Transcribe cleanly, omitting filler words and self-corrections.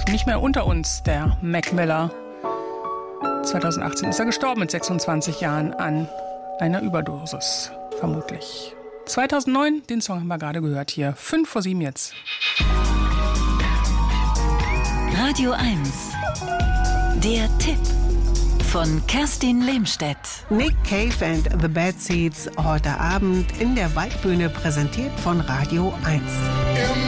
nicht mehr unter uns, der Mac Miller. 2018 ist er gestorben mit 26 Jahren an einer Überdosis, vermutlich. 2009, den Song haben wir gerade gehört hier. 5:07 jetzt. Radio 1. Der Tipp von Kerstin Lehmstedt. Nick Cave and the Bad Seeds heute Abend in der Waldbühne, präsentiert von Radio 1.